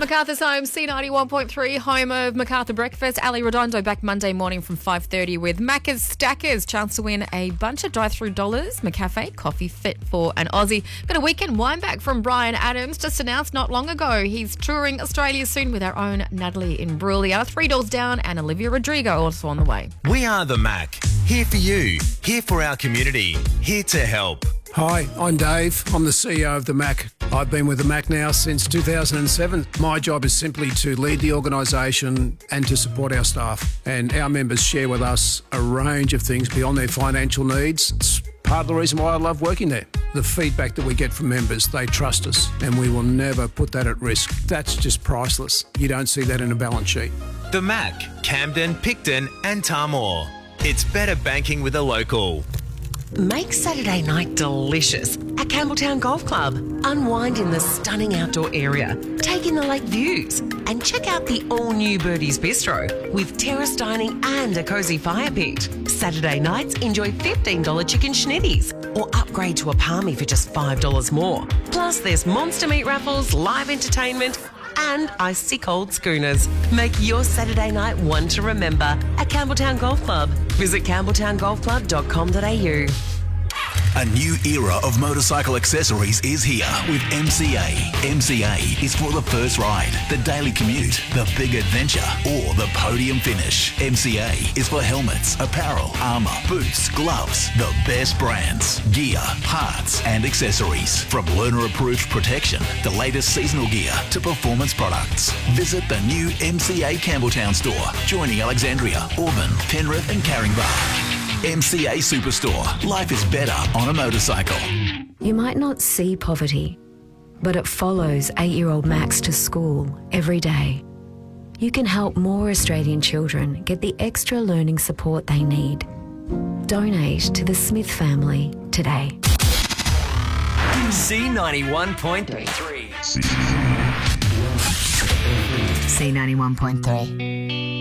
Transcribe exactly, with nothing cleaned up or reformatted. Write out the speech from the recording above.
Macarthur's home, C ninety-one point three, home of Macarthur Breakfast. Ali Redondo back Monday morning from five thirty with Macca's Stackers. Chance to win a bunch of drive-through dollars. McCafe, coffee fit for an Aussie. Got a weekend wine back from Brian Adams, just announced not long ago. He's touring Australia soon with our own Natalie Imbruglia. Three Doors Down and Olivia Rodrigo also on the way. We are the Mac. Here for you. Here for our community. Here to help. Hi, I'm Dave. I'm the C E O of the Mac. I've been with the Mac now since two thousand seven. My job is simply to lead the organisation and to support our staff. And our members share with us a range of things beyond their financial needs. It's part of the reason why I love working there. The feedback that we get from members, they trust us, and we will never put that at risk. That's just priceless. You don't see that in a balance sheet. The Mac, Camden, Picton and Tarmore. It's better banking with a local. Make Saturday night delicious at Campbelltown Golf Club. Unwind in the stunning outdoor area, take in the lake views, and check out the all-new Birdie's Bistro with terrace dining and a cosy fire pit. Saturday nights, enjoy fifteen dollars chicken schnitties or upgrade to a palmy for just five dollars more. Plus, there's monster meat raffles, live entertainment, and icy cold schooners. Make your Saturday night one to remember at Campbelltown Golf Club. Visit campbelltown golf club dot com dot a u. A new era of motorcycle accessories is here with M C A. M C A is for the first ride, the daily commute, the big adventure, or the podium finish. M C A is for helmets, apparel, armour, boots, gloves, the best brands, gear, parts and accessories. From learner-approved protection, the latest seasonal gear to performance products. Visit the new M C A Campbelltown store, joining Alexandria, Auburn, Penrith and Caringbah. M C A Superstore. Life is better on a motorcycle. You might not see poverty, but it follows eight-year-old Max to school every day. You can help more Australian children get the extra learning support they need. Donate to the Smith family today. C ninety-one point three. C ninety-one point three.